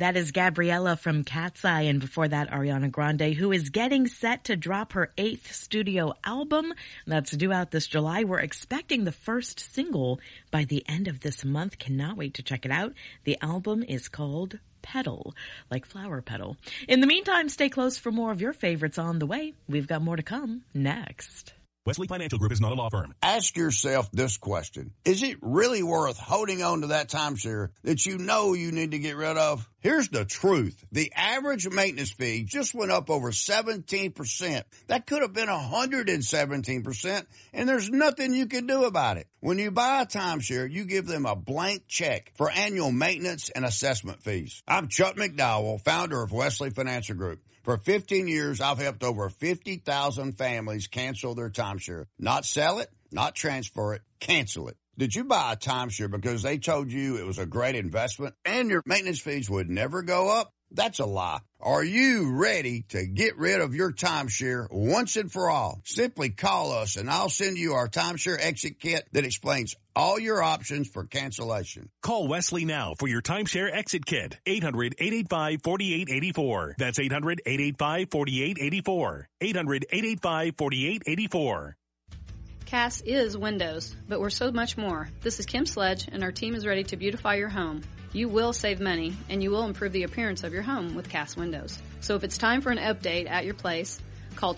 That is Gabriella from Cat's Eye, and before that, Ariana Grande, who is getting set to drop her 8th studio album. That's due out this July. We're expecting the first single by the end of this month. Cannot wait to check it out. The album is called Petal, like flower petal. In the meantime, stay close for more of your favorites on the way. We've got more to come next. Wesley Financial Group is not a law firm. Ask yourself this question. Is it really worth holding on to that timeshare that you know you need to get rid of? Here's the truth. The average maintenance fee just went up over 17%. That could have been 117%, and there's nothing you can do about it. When you buy a timeshare, you give them a blank check for annual maintenance and assessment fees. I'm Chuck McDowell, founder of Wesley Financial Group. For 15 years, I've helped over 50,000 families cancel their timeshare. Not sell it, not transfer it, cancel it. Did you buy a timeshare because they told you it was a great investment and your maintenance fees would never go up? That's a lie. Are you ready to get rid of your timeshare once and for all? Simply call us and I'll send you our timeshare exit kit that explains all your options for cancellation. Call Wesley now for your timeshare exit kit. 800-885-4884. That's 800-885-4884. 800-885-4884. Cass is windows, but we're so much more. This is Kim Sledge, and our team is ready to beautify your home. You will save money, and you will improve the appearance of your home with Cass Windows. So if it's time for an update at your place, call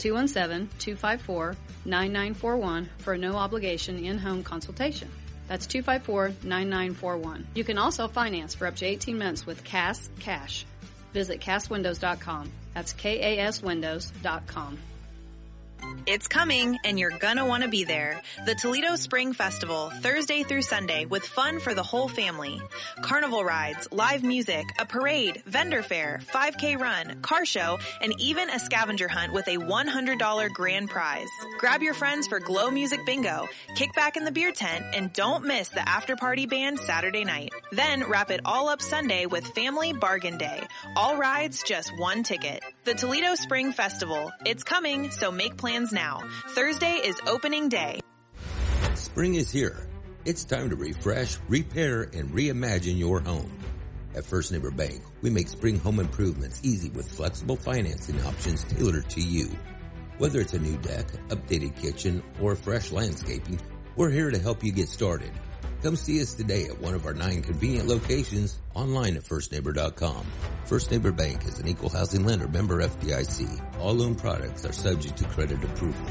217-254-9941 for a no-obligation in-home consultation. That's 254-9941. You can also finance for up to 18 months with Cass Cash. Visit CassWindows.com. That's KASWindows.com. It's coming, and you're gonna want to be there. The Toledo Spring Festival, Thursday through Sunday, with fun for the whole family. Carnival rides, live music, a parade, vendor fair, 5K run, car show, and even a scavenger hunt with a $100 grand prize. Grab your friends for Glow Music Bingo, kick back in the beer tent, and don't miss the after-party band Saturday night. Then wrap it all up Sunday with Family Bargain Day. All rides, just one ticket. The Toledo Spring Festival. It's coming, so make plans now. Thursday is opening day. Spring is here. It's time to refresh, repair, and reimagine your home. At First Neighbor Bank, we make spring home improvements easy with flexible financing options tailored to you. Whether it's a new deck, updated kitchen, or fresh landscaping, we're here to help you get started. Come see us today at one of our 9 convenient locations, online at firstneighbor.com. First Neighbor Bank is an equal housing lender, member FDIC. All loan products are subject to credit approval.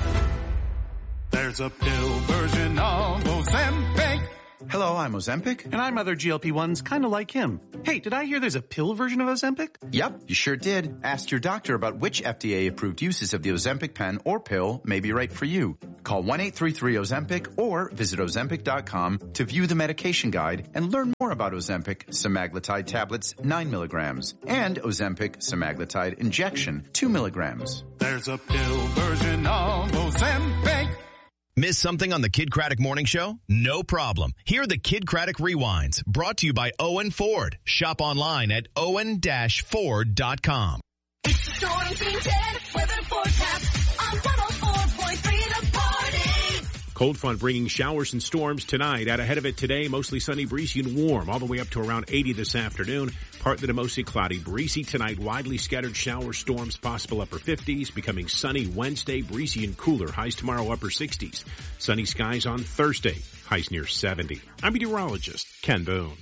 There's a pill version of Ozempic. Hello, I'm Ozempic. And I'm other GLP-1s kind of like him. Hey, did I hear there's a pill version of Ozempic? Yep, you sure did. Ask your doctor about which FDA-approved uses of the Ozempic pen or pill may be right for you. Call 1-833-OZEMPIC or visit Ozempic.com to view the medication guide and learn more about Ozempic semaglutide tablets 9 milligrams and Ozempic semaglutide injection 2 milligrams. There's a pill version of Ozempic. Miss something on the Kid Craddock Morning Show? No problem. Hear the Kid Craddock Rewinds, brought to you by Owen Ford. Shop online at owen-ford.com. It's the Storm Team 10 weather forecast on 104.3 The Party. Cold front bringing showers and storms tonight. Out ahead of it today, mostly sunny, breezy, and warm, all the way up to around 80 this afternoon. Partly to mostly cloudy, breezy tonight, widely scattered showers, storms, possible upper 50s, becoming sunny Wednesday, breezy and cooler, highs tomorrow upper 60s. Sunny skies on Thursday, highs near 70. I'm meteorologist Ken Boone.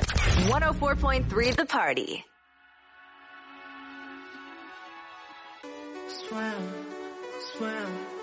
104.3 The Party. Swim, swim.